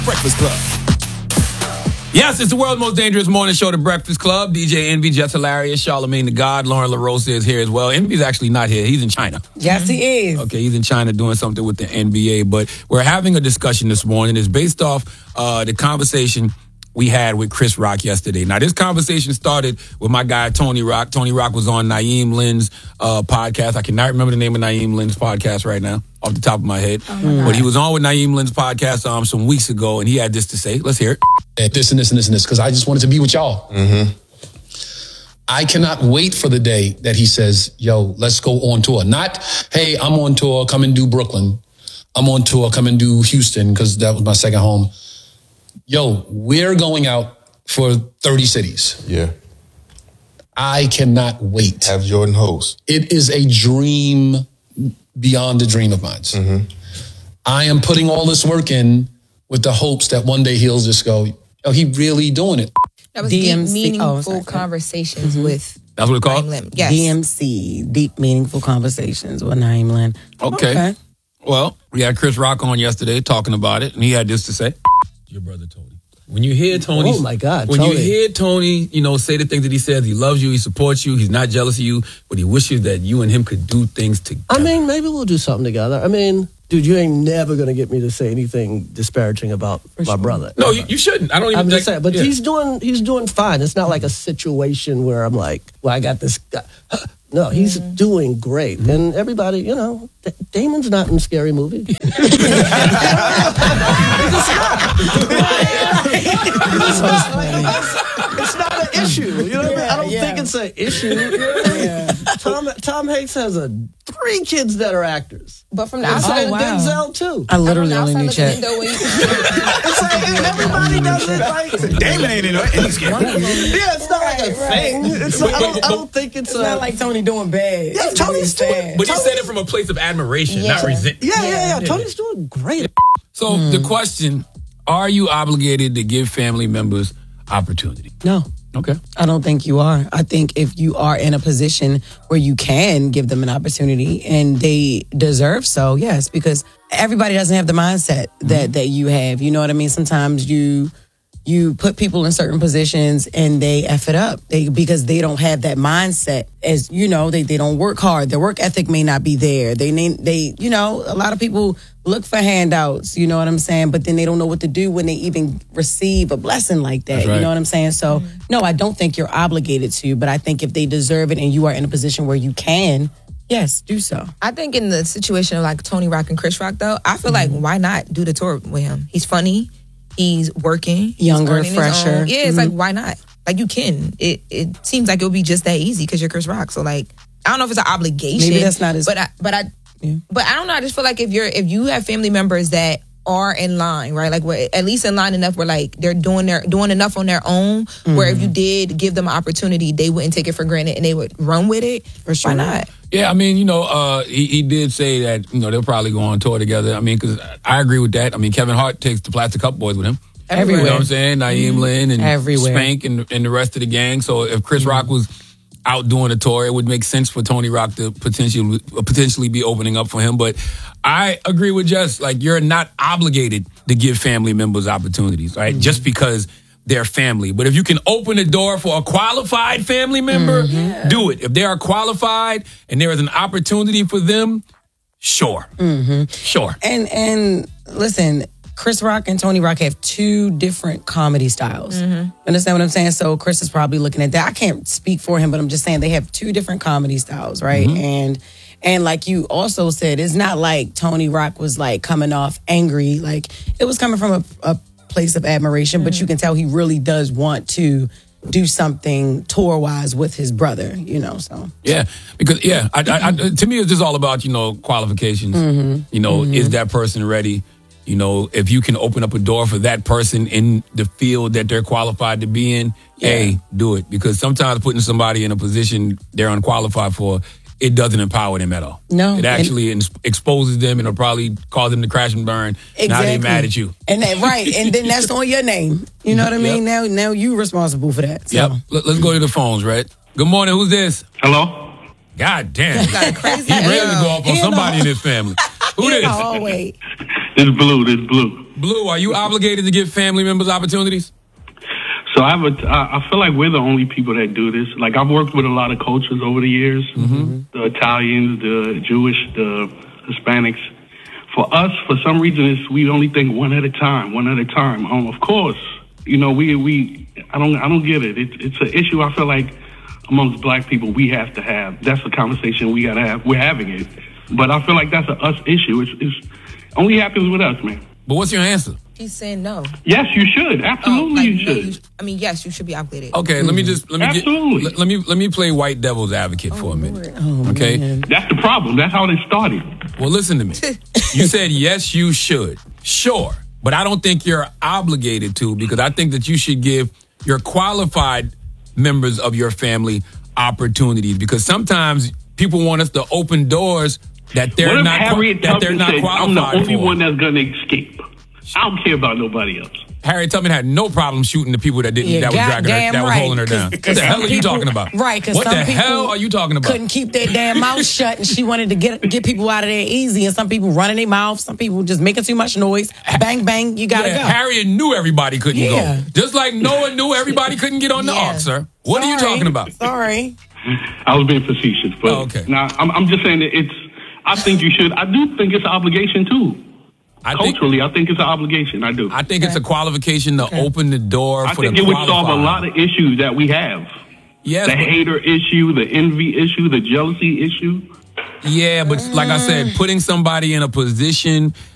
Breakfast Club. Yes, it's the world's most dangerous morning show, The Breakfast Club. DJ Envy, Jess Hilarious, Charlamagne the God, Lauren LaRosa is here as well. Envy's actually not here. He's in China. Yes, he is. Okay, he's in China doing something with the NBA. But we're having a discussion this morning. It's based off the conversation we had with Chris Rock yesterday. Now, this conversation started with my guy, Tony Rock. Tony Rock was on Naeem Lynn's podcast. I cannot remember the name of Naeem Lynn's podcast right now off the top of my head. But he was on with Naeem Lynn's podcast some weeks ago, and he had this to say. Let's hear it. This and this and this and this, because I just wanted to be with y'all. Mm-hmm. I cannot wait for the day that he says, yo, let's go on tour. Not, hey, I'm on tour, come and do Brooklyn. I'm on tour, come and do Houston, because that was my second home. Yo, we're going out for 30 cities. Yeah. I cannot wait. Have Jordan host. It is a dream beyond a dream of mine. Mm-hmm. I am putting all this work in with the hopes that one day he'll just go, oh, he really doing it. That was deep, meaningful conversations with That's what it's called? Naeem Lynn. Yes. DMC, Deep Meaningful Conversations with Naeem Lynn. Okay. Well, we had Chris Rock on yesterday talking about it, and he had this to say. Your brother Tony. When you hear Tony, oh my God, when Tony. you hear Tony, say the things that he says, he loves you, he supports you, he's not jealous of you, but he wishes that you and him could do things together. I mean, maybe we'll do something together. I mean, dude, you ain't never gonna get me to say anything disparaging about my brother. No, you shouldn't. I don't even. I'm just saying, but yeah. he's doing fine. It's not like a situation where I'm like, well, I got this guy. No, he's doing great, and everybody, Damon's not in Scary Movie. It's not an issue. You know what I mean? I don't think it's an issue. Tom Hanks has 3 kids that are actors. But from the outside, Denzel too. I literally only knew Chet. It's like everybody does it. Like Damon ain't in it. yeah, it's not like a thing. It's not, I don't think it's not like Tony doing bad. Yeah, Tony's doing. But he said it from a place of admiration, not resentment. Yeah. Tony's doing great. So the question: are you obligated to give family members opportunity? No. Okay. I don't think you are. I think if you are in a position where you can give them an opportunity and they deserve so, yes, because everybody doesn't have the mindset that you have. You know what I mean? Sometimes you put people in certain positions and they F it up because they don't have that mindset. As you know, they don't work hard. Their work ethic may not be there. They a lot of people look for handouts, you know what I'm saying? But then they don't know what to do when they even receive a blessing like that. Right. You know what I'm saying? So, no, I don't think you're obligated to, but I think if they deserve it and you are in a position where you can, yes, do so. I think in the situation of like Tony Rock and Chris Rock, though, I feel like why not do the tour with him? He's funny. He's working. Younger, fresher. Yeah, it's like, why not? Like, you can. It seems like it would be just that easy because you're Chris Rock. So, like, I don't know if it's an obligation. Maybe that's not as... But I don't know. I just feel like if you have family members that are in line, right? Like, we're at least in line enough where, like, they're doing enough on their own where if you did give them an opportunity, they wouldn't take it for granted and they would run with it. For sure. Why not? Yeah, I mean, he did say that, they'll probably go on tour together. I mean, because I agree with that. I mean, Kevin Hart takes the Plastic Cup Boys with him. Everywhere. You know what I'm saying? Naeem Lynn and everywhere. Spank and the rest of the gang. So if Chris Rock was out doing a tour, it would make sense for Tony Rock to potentially be opening up for him. But I agree with Jess. Like, you're not obligated to give family members opportunities, right? Just because they're family. But if you can open the door for a qualified family member, do it. If they are qualified and there is an opportunity for them, sure. Sure. And listen, Chris Rock and Tony Rock have 2 different comedy styles. Understand what I'm saying? So Chris is probably looking at that. I can't speak for him, but I'm just saying they have 2 different comedy styles, right? And like you also said, it's not like Tony Rock was like coming off angry. Like, it was coming from a place of admiration, but you can tell he really does want to do something tour-wise with his brother, so. Yeah, because, to me, it's just all about, qualifications. Is that person ready? If you can open up a door for that person in the field that they're qualified to be in, do it. Because sometimes putting somebody in a position they're unqualified for, it doesn't empower them at all. No. It actually exposes them, and it'll probably cause them to crash and burn. Exactly. Now they're mad at you. And and then that's on your name. You know what I mean? Now you responsible for that. So. Yep. Let's go to the phones, right? Good morning. Who's this? Hello? God damn. He ready to go off on somebody in his family. Who this? Oh, wait. This is Blue. Blue, are you obligated to give family members opportunities? So I feel like we're the only people that do this. Like I've worked with a lot of cultures over the years, the Italians, the Jewish, the Hispanics. For us, for some reason, we only think one at a time. Of course, I don't get it. It's an issue I feel like amongst black people we have to have. That's a conversation we got to have. We're having it. But I feel like that's a us issue. It's only happens with us, man. But what's your answer? He's saying no. Yes, you should. Absolutely, you should. Yes, you should be obligated. Okay, let me play white devil's advocate for a minute. Okay, that's the problem. That's how they started. Well, listen to me. You said yes, you should. Sure, but I don't think you're obligated to, because I think that you should give your qualified members of your family opportunities, because sometimes people want us to open doors that they're not qualified I'm the only for. one that's going to escape. I don't care about nobody else. Harriet Tubman had no problem shooting the people that didn't. That was dragging her. That was holding her down. What the hell are you talking about? Right? Because what the hell are you talking about? Couldn't keep their damn mouth shut, and she wanted to get people out of there easy. And some people running their mouth. Some people just making too much noise. Bang bang, you gotta go. Harriet knew everybody couldn't go, just like Noah knew everybody couldn't get on the ark, sir. What are you talking about? Sorry, I was being facetious, but okay. Now I'm just saying that I think you should. I do think it's an obligation too. Culturally, I think it's an obligation. I do. I think it's a qualification to open the door for the I think it would solve a lot of issues that we have. Yes, the hater issue, the envy issue, the jealousy issue. Yeah, but like I said, putting somebody in a position